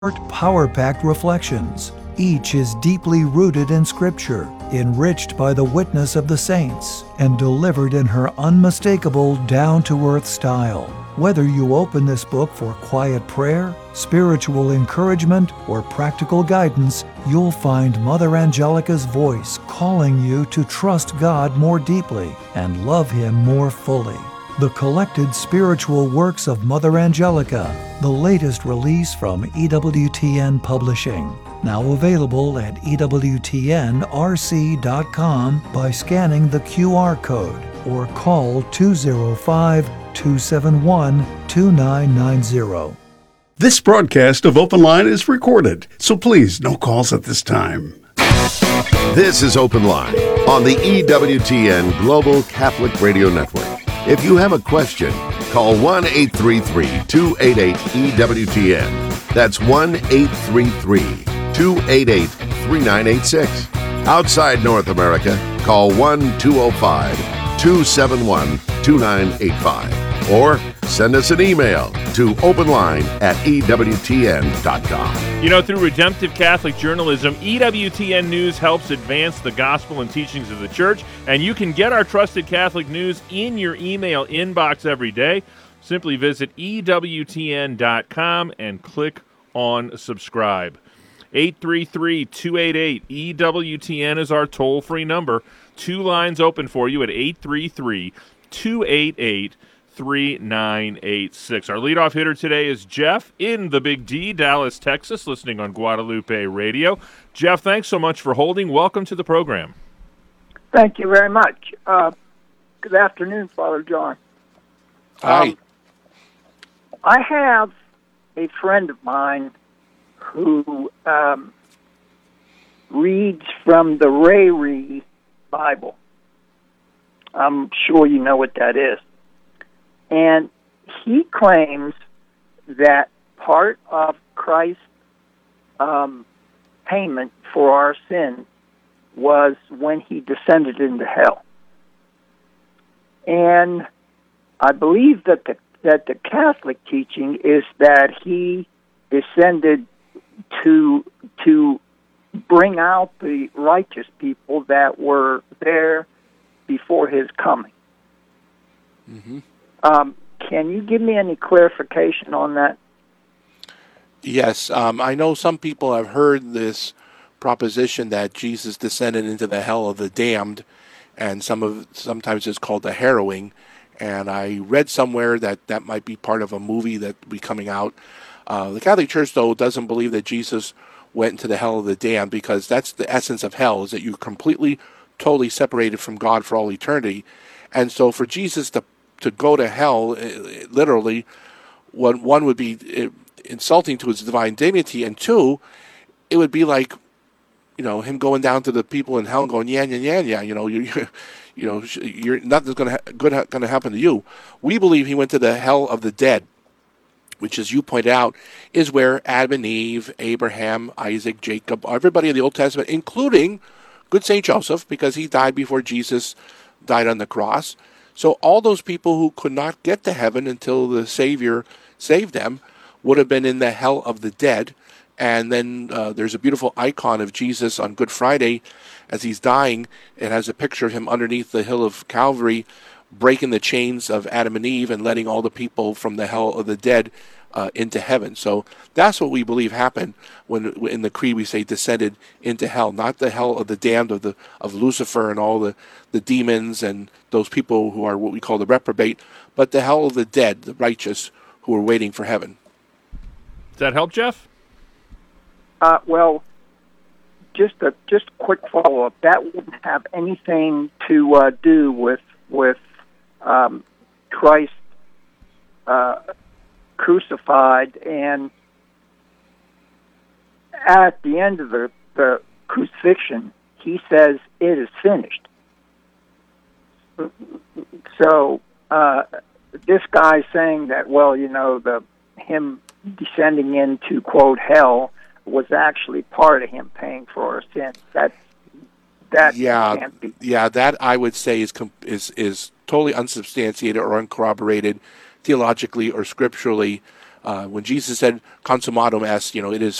power-packed reflections. Each is deeply rooted in Scripture, enriched by the witness of the saints, and delivered in her unmistakable, down-to-earth style. Whether you open this book for quiet prayer, spiritual encouragement, or practical guidance, you'll find Mother Angelica's voice calling you to trust God more deeply and love Him more fully. The Collected Spiritual Works of Mother Angelica, the latest release from EWTN Publishing. Now available at EWTNRC.com by scanning the QR code or call 205-271-2990. This broadcast of Open Line is recorded, so please, no calls at this time. This is Open Line on the EWTN Global Catholic Radio Network. If you have a question, call 1-833-288-EWTN. That's 1-833-288-3986. Outside North America, call 1-205-271-2985. Or send us an email to openline@ewtn.com. You know, through redemptive Catholic journalism, EWTN News helps advance the gospel and teachings of the Church, and you can get our trusted Catholic news in your email inbox every day. Simply visit EWTN.com and click on subscribe. 833-288-EWTN is our toll-free number. 2 lines open for you at 833-288-3986. Our leadoff hitter today is Jeff in the Big D, Dallas, Texas, listening on Guadalupe Radio. Jeff, thanks so much for holding. Welcome to the program. Thank you very much. Good afternoon, Father John. Hi. I have a friend of mine who reads from the Rayri Bible. I'm sure you know what that is. And he claims that part of Christ's payment for our sin was when he descended into hell. And I believe that the Catholic teaching is that he descended to bring out the righteous people that were there before his coming. Mm-hmm. Can you give me any clarification on that? Yes, I know some people have heard this proposition that Jesus descended into the hell of the damned, and sometimes it's called the harrowing. And I read somewhere that might be part of a movie that will be coming out. The Catholic Church, though, doesn't believe that Jesus went into the hell of the damned, because that's the essence of hell, is that you're completely, totally separated from God for all eternity. And so for Jesus to go to hell, literally, one would be insulting to his divine dignity, and two, it would be like, him going down to the people in hell and going, yeah, you're nothing's going to happen to you. We believe he went to the hell of the dead, which, as you pointed out, is where Adam and Eve, Abraham, Isaac, Jacob, everybody in the Old Testament, including good St. Joseph, because he died before Jesus died on the cross. So all those people who could not get to heaven until the Savior saved them would have been in the hell of the dead. And then there's a beautiful icon of Jesus on Good Friday as he's dying. It has a picture of him underneath the hill of Calvary, breaking the chains of Adam and Eve and letting all the people from the hell of the dead into heaven. So that's what we believe happened when in the creed we say descended into hell, not the hell of the damned of Lucifer and all the demons and those people who are what we call the reprobate, but the hell of the dead, the righteous, who are waiting for heaven. Does that help, Jeff? Well, just a quick follow-up. That wouldn't have anything to do with Christ crucified, and at the end of the crucifixion, he says, "It is finished." So this guy's saying that, well, him descending into, quote, hell was actually part of him paying for our sins. That can't be. Yeah, that I would say is totally unsubstantiated or uncorroborated theologically or scripturally. When Jesus said "consummatum est," it is